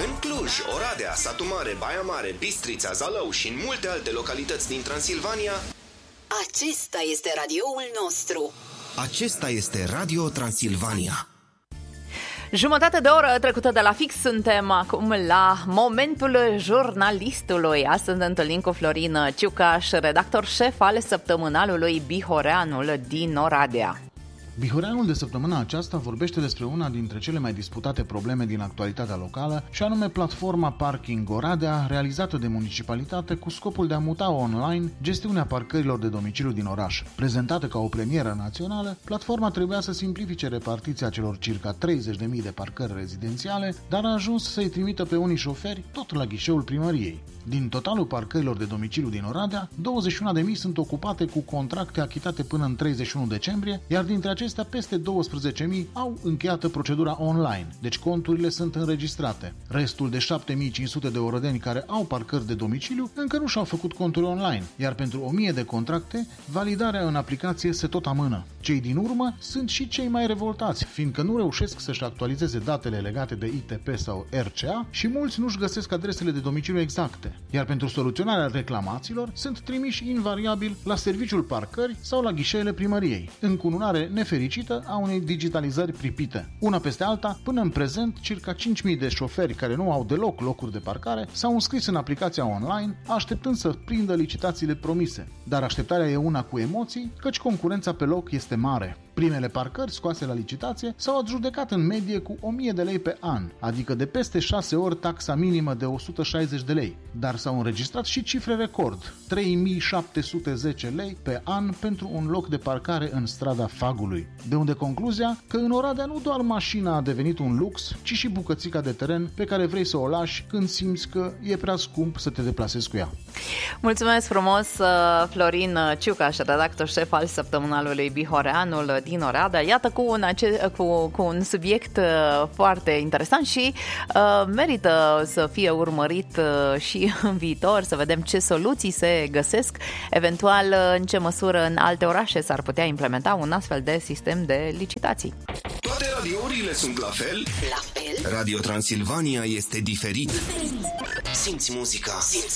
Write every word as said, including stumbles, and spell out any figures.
În Cluj, Oradea, Satu Mare, Baia Mare, Bistrița, Zalău și în multe alte localități din Transilvania. Acesta este radioul nostru. Acesta este Radio Transilvania. Jumătate de oră trecută de la fix, suntem acum la momentul jurnalistului. Astăzi ne întâlnim cu Florin Ciucaș, redactor șef al săptămânalului Bihoreanul din Oradea. Bihoreanul de săptămâna aceasta vorbește despre una dintre cele mai disputate probleme din actualitatea locală, și anume platforma Parking Oradea, realizată de municipalitate cu scopul de a muta online gestiunea parcărilor de domiciliu din oraș. Prezentată ca o premieră națională, platforma trebuia să simplifice repartiția celor circa treizeci de mii de parcări rezidențiale, dar a ajuns să-i trimită pe unii șoferi tot la ghișeul primăriei. Din totalul parcărilor de domiciliu din Oradea, douăzeci și unu de mii sunt ocupate cu contracte achitate până în treizeci și unu decembrie, iar dintre acestea peste douăsprezece mii au încheiată procedura online, deci conturile sunt înregistrate. Restul de șapte mii cinci sute de orădeni care au parcări de domiciliu încă nu și-au făcut conturi online, iar pentru o mie de contracte, validarea în aplicație se tot amână. Cei din urmă sunt și cei mai revoltați, fiindcă nu reușesc să-și actualizeze datele legate de I T P sau R C A și mulți nu-și găsesc adresele de domiciliu exacte. Iar pentru soluționarea reclamațiilor sunt trimiși invariabil la serviciul parcări sau la ghișeele primăriei, încununare nefericită a unei digitalizări pripite. Una peste alta, până în prezent, circa cinci mii de șoferi care nu au deloc locuri de parcare s-au înscris în aplicația online, așteptând să prindă licitațiile promise. Dar așteptarea e una cu emoții, căci concurența pe loc este mare. Primele parcări scoase la licitație s-au adjudecat în medie cu o mie de lei pe an, adică de peste șase ori taxa minimă de o sută șaizeci de lei. Dar s-au înregistrat și cifre record, trei mii șapte sute zece lei pe an pentru un loc de parcare în strada Fagului. De unde concluzia că în Oradea nu doar mașina a devenit un lux, ci și bucățica de teren pe care vrei să o lași când simți că e prea scump să te deplasezi cu ea. Mulțumesc frumos, Florin Ciucaș, redactor șef al săptămânalului Bihoreanul din Oradea. Iată, cu un, ace- cu, cu un subiect foarte interesant și uh, merită să fie urmărit uh, și în viitor, să vedem ce soluții se găsesc, eventual în ce măsură în alte orașe s-ar putea implementa un astfel de sistem de licitații. Toate radiourile sunt la fel? La fel? Radio Transilvania este diferit. Diferit. Simți muzica. Simți